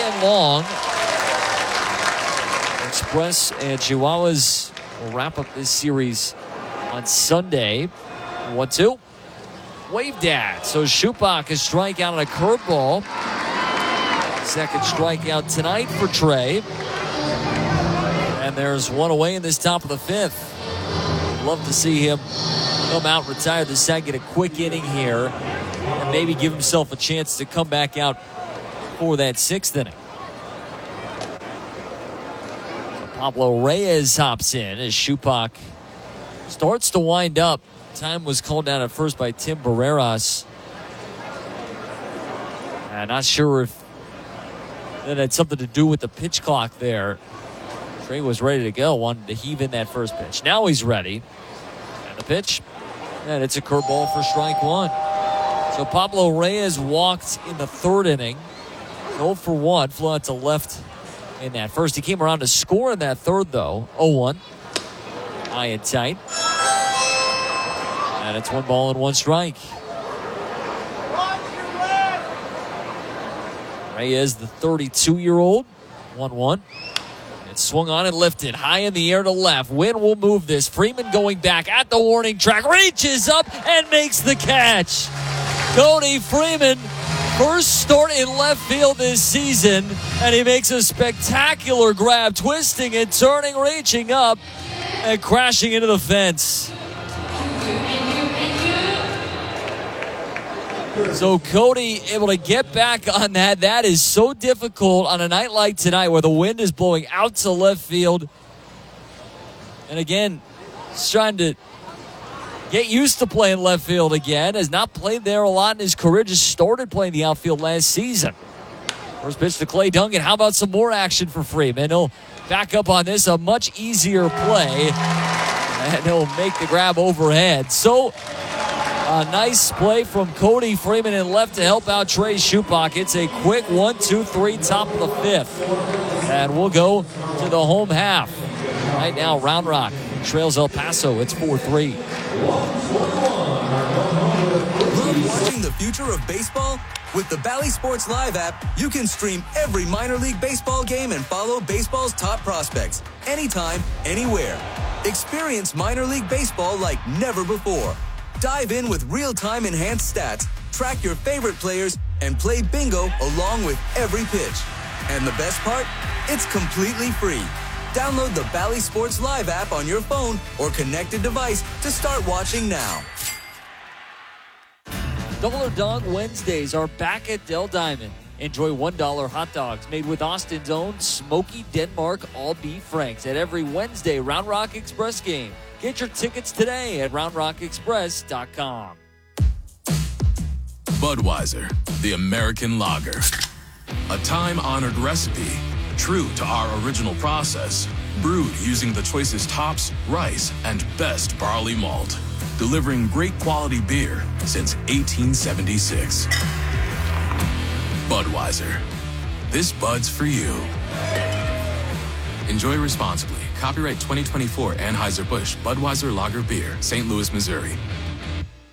and long. Express and Chihuahuas will wrap up this series on Sunday. 1-2. Waved at. So Shupak a strikeout on a curveball. Second strikeout tonight for Trey. And there's one away in this top of the fifth. Love to see him come out, retire the second, get a quick inning here, and maybe give himself a chance to come back out for that sixth inning. Pablo Reyes hops in as Shupak starts to wind up. Time was called down at first by Tim Barreras. Not sure if that had something to do with the pitch clock there. Trey was ready to go, wanted to heave in that first pitch. Now he's ready. And the pitch, and it's a curveball for strike one. So Pablo Reyes walked in the third inning. 0 for 1, flew out to left in that first. He came around to score in that third, though. 0-1. High and tight. And it's 1 ball and 1 strike. Reyes, the 32-year-old. 1-1. It's swung on and lifted. High in the air to left. Wind will move this. Freeman going back at the warning track. Reaches up and makes the catch. Cody Freeman, first start in left field this season, and he makes a spectacular grab, twisting and turning, reaching up, and crashing into the fence. So Cody able to get back on that. That is so difficult on a night like tonight where the wind is blowing out to left field. And again, he's trying to get used to playing left field again. Has not played there a lot in his career. Just started playing the outfield last season. First pitch to Clay Duncan. How about some more action for Freeman? He'll back up on this. A much easier play. And he'll make the grab overhead. So a nice play from Cody Freeman in left to help out Trey Shupak. It's a quick 1-2-3 top of the fifth. And we'll go to the home half. Right now, Round Rock trails El Paso. It's 4-3. Love watching the future of baseball? With the Bally Sports Live app, you can stream every minor league baseball game and follow baseball's top prospects anytime, anywhere. Experience minor league baseball like never before. Dive in with real-time enhanced stats, track your favorite players, and play bingo along with every pitch. And the best part? It's completely free. Download the Bally Sports Live app on your phone or connected device to start watching now. Double or Dog Wednesdays are back at Del Diamond. Enjoy $1 hot dogs made with Austin's own Smoky Denmark all-beef franks at every Wednesday Round Rock Express game. Get your tickets today at roundrockexpress.com. Budweiser, the American lager. A time-honored recipe, true to our original process, brewed using the choicest hops, rice, and best barley malt, delivering great quality beer since 1876. Budweiser. This Bud's for you. Enjoy responsibly. Copyright 2024 Anheuser-Busch Budweiser Lager Beer, St. Louis, Missouri.